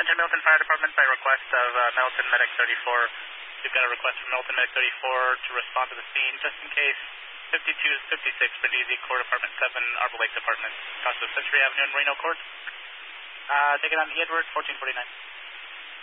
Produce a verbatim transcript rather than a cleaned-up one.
Center Milton Fire Department by request of uh, Milton Medic thirty-four. We've got a request from Milton Medic thirty-four to respond to the scene just in case. fifty-two fifty-six Brindisi, Core Department seven, Arbor Lake Department. Talk to Century Avenue and Reno Court. Uh, take it on the Edward, fourteen forty-nine.